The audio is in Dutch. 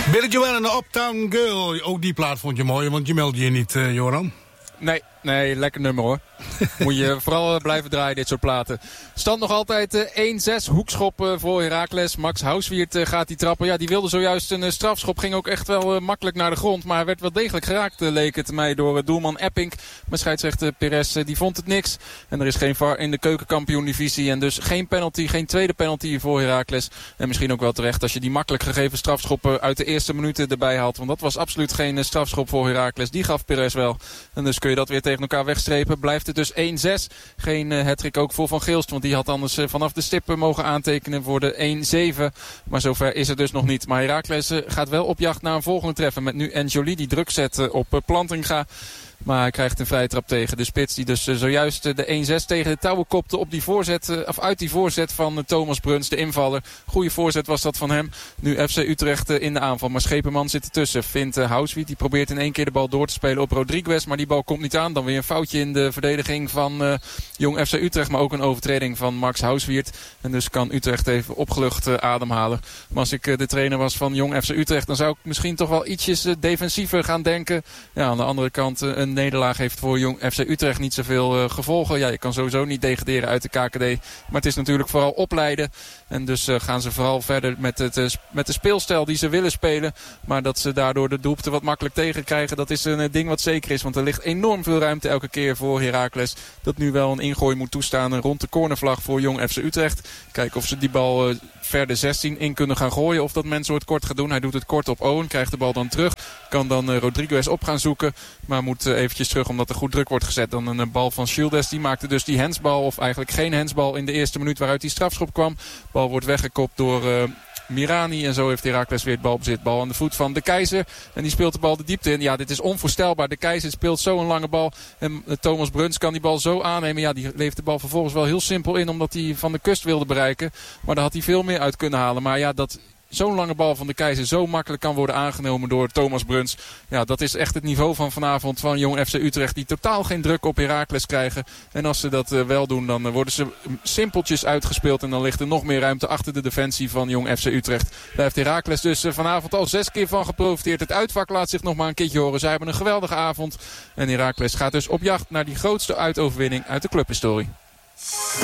Billy Joel en de Uptown Girl. Ook die plaat vond je mooi, want je meldde je niet, Joran. Nee, lekker nummer hoor. Moet je vooral blijven draaien, dit soort platen. Stand nog altijd 1-6. Hoekschop voor Heracles. Max Houswiert gaat die trappen. Ja, die wilde zojuist een strafschop. Ging ook echt wel makkelijk naar de grond. Maar werd wel degelijk geraakt, leek het mij, door doelman Epping. Maar scheidsrechter Perez, die vond het niks. En er is geen VAR in de keukenkampioen-divisie. En dus geen penalty, geen tweede penalty voor Heracles. En misschien ook wel terecht als je die makkelijk gegeven strafschoppen uit de eerste minuten erbij haalt. Want dat was absoluut geen strafschop voor Heracles. Die gaf Perez wel. En dus kun je dat weer tegen elkaar wegstrepen. Blijft het dus 1-6. Geen hattrick ook voor Van Geelst. Want die had anders vanaf de stip mogen aantekenen voor de 1-7. Maar zover is het dus nog niet. Maar Heracles gaat wel op jacht naar een volgende treffer. Met nu N'Joli die druk zet op Plantinga. Maar hij krijgt een vrije trap tegen de spits. Die dus zojuist de 1-6 tegen de touwen kopte op die voorzet, of uit die voorzet van Thomas Bruns, de invaller. Goeie voorzet was dat van hem. Nu FC Utrecht in de aanval. Maar Schepenman zit ertussen. Vindt Houswiert. Die probeert in één keer de bal door te spelen op Rodriguez. Maar die bal komt niet aan. Dan weer een foutje in de verdediging van Jong FC Utrecht. Maar ook een overtreding van Max Houswiert. En dus kan Utrecht even opgelucht ademhalen. Maar als ik de trainer was van Jong FC Utrecht, dan zou ik misschien toch wel ietsjes defensiever gaan denken. Ja, aan de andere kant een nederlaag heeft voor Jong FC Utrecht niet zoveel gevolgen. Ja, je kan sowieso niet degraderen uit de KKD. Maar het is natuurlijk vooral opleiden. En dus gaan ze vooral verder met de speelstijl die ze willen spelen. Maar dat ze daardoor de doelpunten wat makkelijk tegenkrijgen, dat is een ding wat zeker is. Want er ligt enorm veel ruimte elke keer voor Heracles. Dat nu wel een ingooi moet toestaan rond de cornervlag voor Jong FC Utrecht. Kijken of ze die bal ver de 16 in kunnen gaan gooien. Of dat mensen het kort gaat doen. Hij doet het kort op Owen. Krijgt de bal dan terug. Kan dan Rodriguez op gaan zoeken. Maar moet eventjes terug omdat er goed druk wordt gezet. Dan een bal van Schildes. Die maakte dus die handsbal. Of eigenlijk geen handsbal in de eerste minuut waaruit die strafschop kwam. De bal wordt weggekopt door Mirani. En zo heeft Heracles weer het balbezit. Bal aan de voet van De Keizer. En die speelt de bal de diepte in. Ja, dit is onvoorstelbaar. De Keizer speelt zo een lange bal. En Thomas Bruns kan die bal zo aannemen. Ja, die levert de bal vervolgens wel heel simpel in. Omdat hij van de kust wilde bereiken. Maar daar had hij veel meer uit kunnen halen. Maar ja, dat zo'n lange bal van De Keizer zo makkelijk kan worden aangenomen door Thomas Bruns. Ja, dat is echt het niveau van vanavond van Jong FC Utrecht. Die totaal geen druk op Heracles krijgen. En als ze dat wel doen, dan worden ze simpeltjes uitgespeeld. En dan ligt er nog meer ruimte achter de defensie van Jong FC Utrecht. Daar heeft Heracles dus vanavond al 6 keer van geprofiteerd. Het uitvak laat zich nog maar een keertje horen. Zij hebben een geweldige avond. En Heracles gaat dus op jacht naar die grootste uitoverwinning uit de clubhistorie.